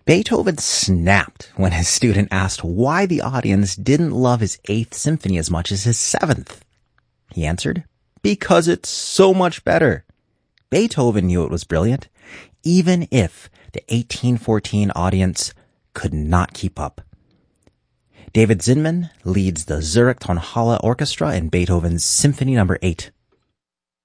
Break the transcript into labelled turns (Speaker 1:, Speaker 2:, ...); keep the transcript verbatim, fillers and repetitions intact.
Speaker 1: Beethoven snapped when his student asked why the audience didn't love his Eighth Symphony as much as his Seventh. He answered, "Because it's so much better." Beethoven knew it was brilliant, even if the eighteen fourteen audience could not keep up. David Zinman leads the Zurich Tonhalle Orchestra in Beethoven's Symphony Number eight.